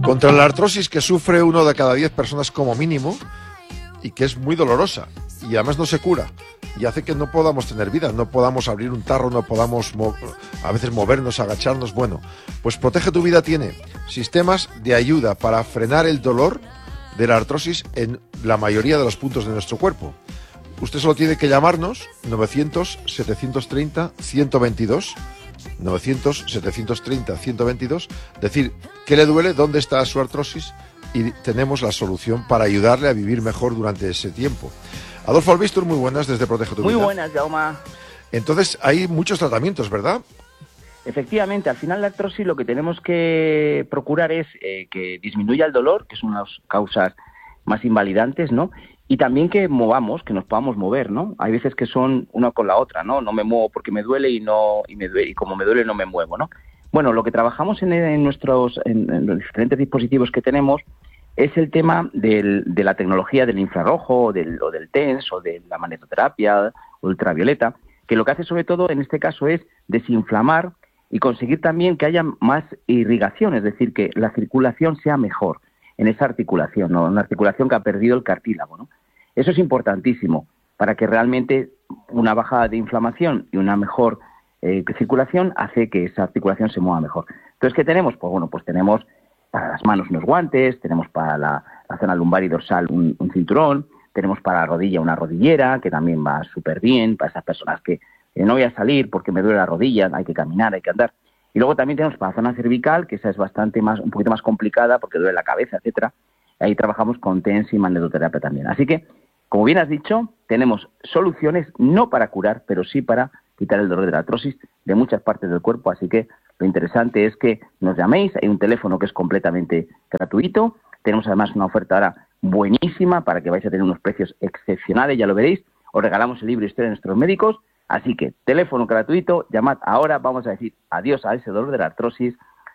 Contra la artrosis que sufre 1 de cada 10 personas como mínimo y que es muy dolorosa y además no se cura y hace que no podamos tener vida, no podamos abrir un tarro, no podamos a veces movernos, agacharnos. Bueno, pues Protege tu Vida tiene sistemas de ayuda para frenar el dolor de la artrosis en la mayoría de los puntos de nuestro cuerpo. Usted solo tiene que llamarnos 900-730-122, 900-730-122, decir qué le duele, dónde está su artrosis y tenemos la solución para ayudarle a vivir mejor durante ese tiempo. Adolfo Albistur, muy buenas desde Protege tu Vida. Muy buenas, Jaume. Entonces hay muchos tratamientos, ¿verdad? Efectivamente, al final la artrosis lo que tenemos que procurar es que disminuya el dolor, que es una de las causas más invalidantes, ¿no? Y también que movamos, que nos podamos mover, ¿no? Hay veces que son una con la otra, ¿no? No me muevo porque me duele y como me duele no me muevo, ¿no? Bueno, lo que trabajamos en los diferentes dispositivos que tenemos es el tema de la tecnología del infrarrojo, o del TENS, o de la magnetoterapia ultravioleta, que lo que hace sobre todo en este caso es desinflamar y conseguir también que haya más irrigación, es decir, que la circulación sea mejor en esa articulación, ¿no? Una articulación que ha perdido el cartílago, ¿no? Eso es importantísimo para que realmente una bajada de inflamación y una mejor circulación hace que esa articulación se mueva mejor. Entonces, ¿qué tenemos? Pues bueno, pues tenemos para las manos unos guantes, tenemos para la zona lumbar y dorsal un cinturón, tenemos para la rodilla una rodillera, que también va súper bien para esas personas que no voy a salir porque me duele la rodilla, hay que caminar, hay que andar. Y luego también tenemos para la zona cervical, que esa es un poquito más complicada porque duele la cabeza, etcétera. Ahí trabajamos con TENS y magnetoterapia también. Así que, como bien has dicho, tenemos soluciones no para curar, pero sí para quitar el dolor de la artrosis de muchas partes del cuerpo. Así que lo interesante es que nos llaméis. Hay un teléfono que es completamente gratuito. Tenemos además una oferta ahora buenísima para que vais a tener unos precios excepcionales, ya lo veréis. Os regalamos el libro Historia de nuestros médicos. Así que, teléfono gratuito, llamad ahora, vamos a decir adiós a ese dolor de la artrosis,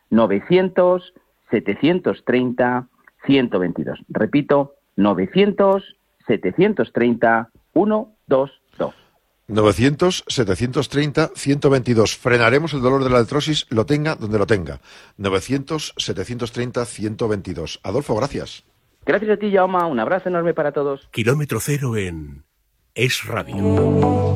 900-730-122. Repito, 900-730-122. 900-730-122. Frenaremos el dolor de la artrosis, lo tenga donde lo tenga. 900-730-122. Adolfo, gracias. Gracias a ti, Jaume. Un abrazo enorme para todos. Kilómetro Cero en Es Radio.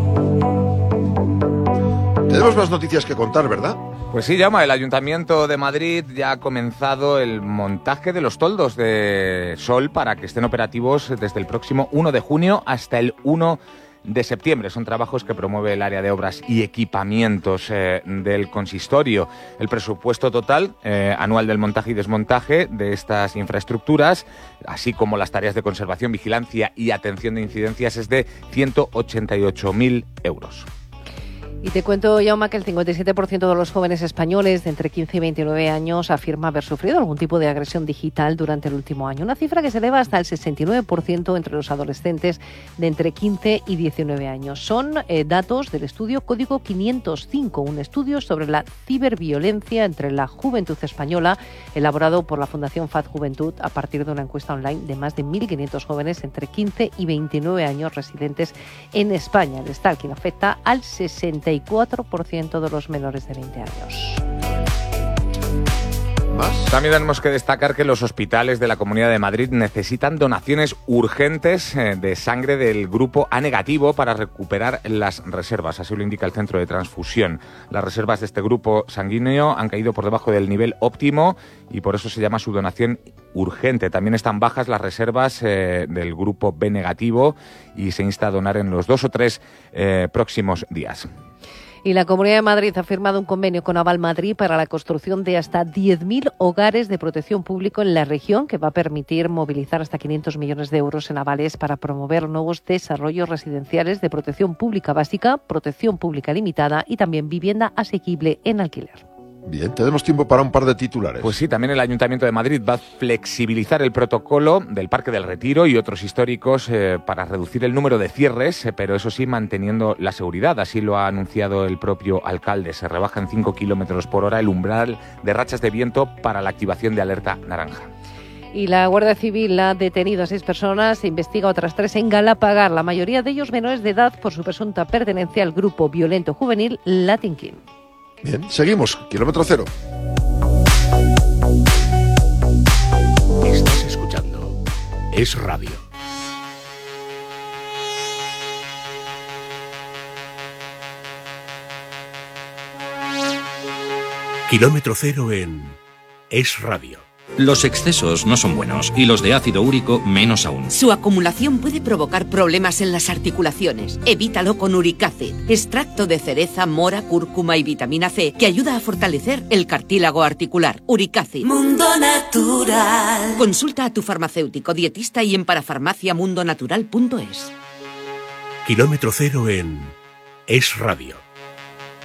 Tenemos más noticias que contar, ¿verdad? Pues sí, Jaume, el Ayuntamiento de Madrid ya ha comenzado el montaje de los toldos de sol para que estén operativos desde el próximo 1 de junio hasta el 1 de septiembre. Son trabajos que promueve el área de obras y equipamientos del consistorio. El presupuesto total anual del montaje y desmontaje de estas infraestructuras, así como las tareas de conservación, vigilancia y atención de incidencias, es de 188.000 euros. Y te cuento, Jaume, que el 57% de los jóvenes españoles de entre 15 y 29 años afirma haber sufrido algún tipo de agresión digital durante el último año. Una cifra que se eleva hasta el 69% entre los adolescentes de entre 15 y 19 años. Son datos del estudio Código 505, un estudio sobre la ciberviolencia entre la juventud española, elaborado por la Fundación FAD Juventud a partir de una encuesta online de más de 1.500 jóvenes entre 15 y 29 años residentes en España. El stalking afecta al 64% de los menores de 20 años. ¿Más? También tenemos que destacar que los hospitales de la Comunidad de Madrid necesitan donaciones urgentes de sangre del grupo A negativo para recuperar las reservas, así lo indica el Centro de Transfusión. Las reservas de este grupo sanguíneo han caído por debajo del nivel óptimo y por eso se llama su donación urgente. También están bajas las reservas del grupo B negativo y se insta a donar en los 2 o 3 próximos días. Y la Comunidad de Madrid ha firmado un convenio con Aval Madrid para la construcción de hasta 10.000 hogares de protección pública en la región, que va a permitir movilizar hasta 500 millones de euros en avales para promover nuevos desarrollos residenciales de protección pública básica, protección pública limitada y también vivienda asequible en alquiler. Bien, tenemos tiempo para un par de titulares. Pues sí, también el Ayuntamiento de Madrid va a flexibilizar el protocolo del Parque del Retiro y otros históricos para reducir el número de cierres, pero eso sí, manteniendo la seguridad. Así lo ha anunciado el propio alcalde. Se rebaja en 5 kilómetros por hora el umbral de rachas de viento para la activación de alerta naranja. Y la Guardia Civil ha detenido a 6 personas e investiga a otras 3 en Galapagar, la mayoría de ellos menores de edad, por su presunta pertenencia al grupo violento juvenil Latin King. Bien, seguimos. Kilómetro Cero. Es Radio. Kilómetro cero en Es Radio. Los excesos no son buenos y los de ácido úrico menos aún. Su acumulación puede provocar problemas en las articulaciones. Evítalo con Uricacid, extracto de cereza, mora, cúrcuma y vitamina C que ayuda a fortalecer el cartílago articular. Uricacid. Mundo Natural. Consulta a tu farmacéutico, dietista y en parafarmaciamundonatural.es. Kilómetro cero en Es Radio.